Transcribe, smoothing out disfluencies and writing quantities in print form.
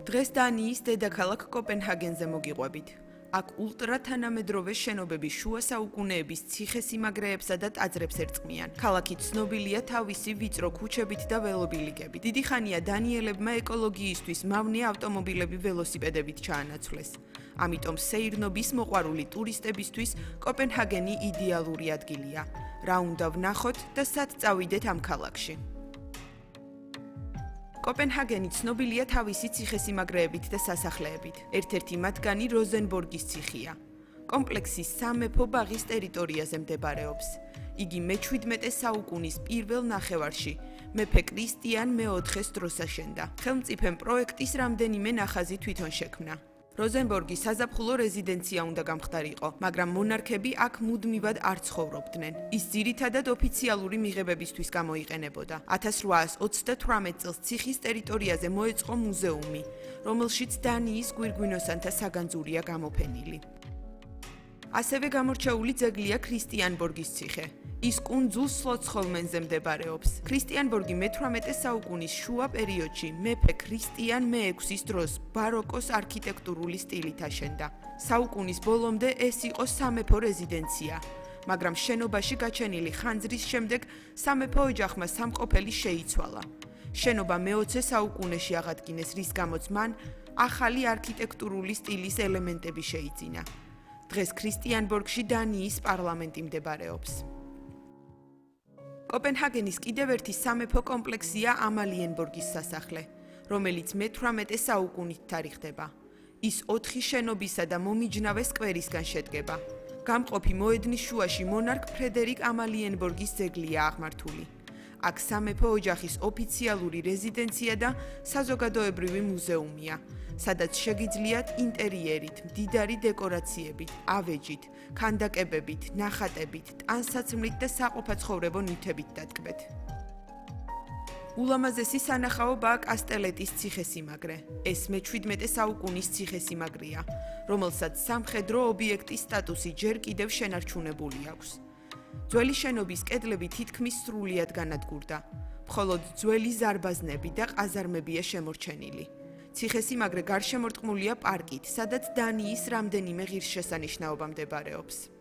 დღეს დანიის დედაქალაქ კოპენჰაგენზე მოგიყვებით. აქ ულტრათანამედროვე შენობები შუა საუკუნეების ციხესიმაგრეებსა და ტაძრებს ერწყმიან. ქალაქი ცნობილია თავისი ვიწრო ქუჩებით და ველობილიგებით. დიდი ხანია დანიელებმა ეკოლოგიისთვის მავნე ავტომობილები ველოსიპედებით ჩაანაცვლეს. ამიტომ სეირნობის მოყვარული ტურისტებისთვის კოპენჰაგენი იდეალური ადგილია. რა უნდა ვნახოთ და სად წავიდეთ ამ ქალაქში? კოპენჰაგენი ცნობილია თავისი ციხესიმაგრეებით და სასახლეებით. ერთ-ერთი მათგანი როზენბორგის ციხეა. კომპლექსი სამეფო ბაღის ტერიტორიაზე მდებარეობს. იგი მე-17 საუკუნის პირველ ნახევარში მეფე კრისტიან მე-4-ის დროს აშენდა. ხელმწიფემ პროექტის რამდენიმე ნახაზი თვითონ შექმნა. როზენბორგი საზაფხულო რეზიდენცია უნდა გამხდარიყო, მაგრამ მონარქები აქ მუდმივად არ ცხოვრობდნენ. ის ძირითადად ოფიციალური მიღებებისთვის გამოიყენებოდა. 1828 წელს ციხის ტერიტორიაზე მოეწყო მუზეუმი, რომელშიც დანიის გვირგვინოსანთა საგანძურია გამოფენილი. ასევე გამორჩეული ძეგლია ქრისტიანბორგის ციხე. ის კუნძულ სლოცჰოლმენზე მდებარეობს. ქრისტიანბორგი მე-18 საუკუნის შუა პერიოდში მეფე ქრისტიან მე-6-ის დროს ბაროკოს არქიტექტურული სტილით აშენდა. საუკუნის ბოლომდე ეს იყო სამეფო რეზიდენცია, მაგრამ შენობაში გაჩენილი ხანძრის შემდეგ სამეფო ოჯახმა სამყოფელი შეიცვალა. შენობა მე-20 საუკუნეში აღადგინეს, რის გამოც მან ახალი არქიტექტურული სტილის ელემენტები შეიძინა. დღეს ქრისტიანბორგში დანიის პარლამენტი მდებარეობს. კოპენჰაგენის კიდევ ერთი სამეფო კომპლექსია ამალიენბორგის სასახლე, რომელიც მე-18 საუკუნით თარიღდება. ის 4 შენობისა და მომიჯნავე სკვერისგან შედგება. გამყოფი მოედნის შუაში მონარქ ფრედერიკ ამალიენბორგის ძეგლია აღმართული. აქ სამეფო ოჯახის ოფიციალური რეზიდენცია და საზოგადოებრივი მუზეუმია, სადაც შეგიძლიათ ინტერიერით, მდიდარი დეკორაციებით, ავეჯით, ქანდაკებებით, ნახატებით, ტანსაცმლით და საყოფაცხოვრებო ნივთებით დატკბეთ. ულამაზესი სანახაობაა კასტელეტის ციხესიმაგრე. ეს მე-17 საუკუნის ციხესიმაგრეა, რომელსაც სამხედრო ობიექტის სტატუსი ჯერ კიდევ შენარჩუნებული აქვს. ძველი შენობის კედლები თითქმის სრულიად განადგურდა. მხოლოდ ძველი ზარბაზნები და ყაზარმებია შემორჩენილი. ციხესიმაგრე გარშემორტყმულია პარკით, სადაც დანიის რამდენიმე ღირსშესანიშნაობა მდებარეობს.